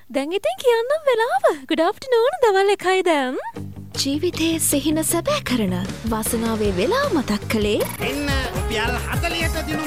දැන් ඉතින් කියන්නම් වෙලාව. good afternoon දවල් 1යි දැන්. ජීවිතයේ සිහින සැබෑ කරන වාසනාවේ වෙලාව මතක් කළේ එන්න රුපියල් 40ට දිනු